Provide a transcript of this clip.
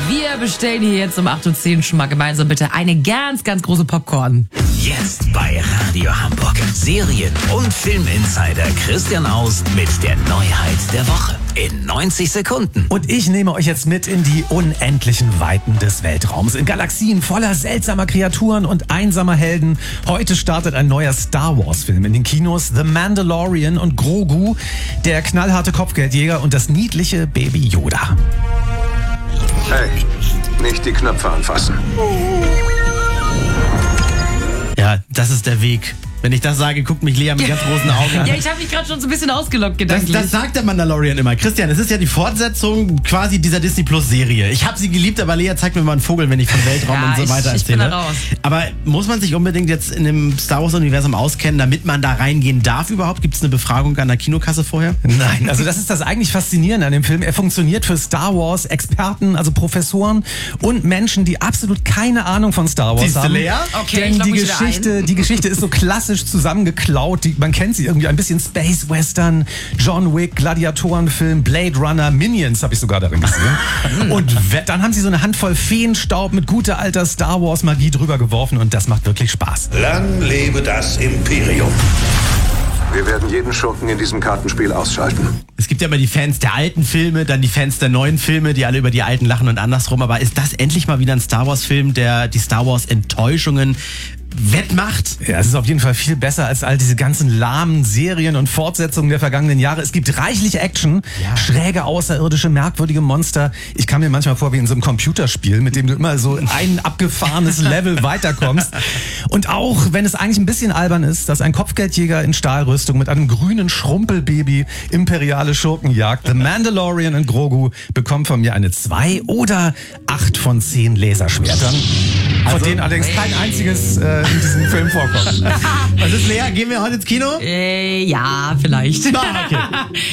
Wir bestellen hier jetzt um 8:10 Uhr schon mal gemeinsam bitte eine ganz, ganz große Popcorn. Jetzt bei Radio Hamburg. Serien- und Filminsider Christian Aust mit der Neuheit der Woche. In 90 Sekunden. Und ich nehme euch jetzt mit in die unendlichen Weiten des Weltraums. In Galaxien voller seltsamer Kreaturen und einsamer Helden. Heute startet ein neuer Star Wars Film in den Kinos. The Mandalorian und Grogu, der knallharte Kopfgeldjäger und das niedliche Baby Yoda. Hey, nicht die Knöpfe anfassen. Ja, das ist der Weg. Wenn ich das sage, guckt mich Lea mit ganz großen Augen an. Ja, ich habe mich gerade schon so ein bisschen ausgelockt gedanklich. Das sagt der Mandalorian immer. Christian, es ist ja die Fortsetzung quasi dieser Disney Plus Serie. Ich habe sie geliebt, aber Lea zeigt mir mal einen Vogel, wenn ich von Weltraum und so weiter ich bin erzähle. da raus. Aber muss man sich unbedingt jetzt in dem Star Wars Universum auskennen, damit man da reingehen darf überhaupt? Gibt es eine Befragung an der Kinokasse vorher? Nein, also das ist das eigentlich Faszinierende an dem Film. Er funktioniert für Star Wars Experten, also Professoren und Menschen, die absolut keine Ahnung von Star Wars haben. Lea? Okay, Denn ich log mich wieder ein. die Geschichte ist so klassisch zusammengeklaut. Man kennt sie irgendwie ein bisschen Space Western, John Wick, Gladiatorenfilm, Blade Runner, Minions habe ich sogar darin gesehen. Und dann haben sie so eine Handvoll Feenstaub mit guter alter Star Wars Magie drüber geworfen und das macht wirklich Spaß. Lang lebe das Imperium. Wir werden jeden Schurken in diesem Kartenspiel ausschalten. Es gibt ja immer die Fans der alten Filme, dann die Fans der neuen Filme, die alle über die alten lachen und andersrum. Aber ist das endlich mal wieder ein Star Wars Film, der die Star Wars Enttäuschungen wettmacht? Ja, es ist auf jeden Fall viel besser als all diese ganzen lahmen Serien und Fortsetzungen der vergangenen Jahre. Es gibt reichlich Action, schräge außerirdische, merkwürdige Monster. Ich kam mir manchmal vor wie in so einem Computerspiel, mit dem du immer so ein abgefahrenes Level weiterkommst. Und auch, wenn es eigentlich ein bisschen albern ist, dass ein Kopfgeldjäger in Stahlrüstung mit einem grünen Schrumpelbaby imperiale Schurken jagt. The Mandalorian und Grogu bekommen von mir eine 2 oder 8 von 10 Laserschwertern. Von denen allerdings kein einziges in diesem Film vorkommt. Was ist, Lea? Gehen wir heute ins Kino? Ja, vielleicht. Ah, okay.